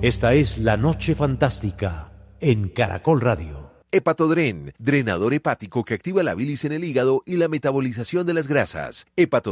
Esta es La Noche Fantástica en Caracol Radio. Hepatodren, drenador hepático que activa la bilis en el hígado y la metabolización de las grasas.